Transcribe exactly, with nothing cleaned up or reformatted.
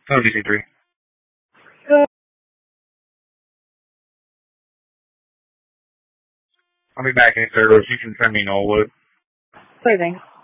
Oh, D C three. Uh, I'll be back in service. You can send me Knollwood. Sure thing.